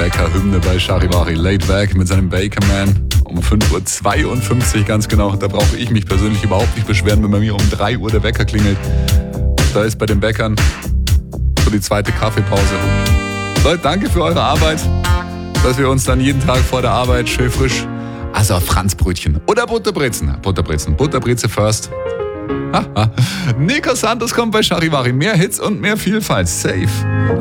Bäcker-Hymne bei Charivari. Laid Back mit seinem Baker Man um 5.52 Uhr ganz genau. Da brauche ich mich persönlich überhaupt nicht beschweren, wenn bei mir um 3 Uhr der Wecker klingelt. Da ist bei den Bäckern so die zweite Kaffeepause. Leute, danke für eure Arbeit, dass wir uns dann jeden Tag vor der Arbeit schön frisch, also Franzbrötchen oder Butterbreze first. Nico Santos kommt bei Charivari. Mehr Hits und mehr Vielfalt. Safe.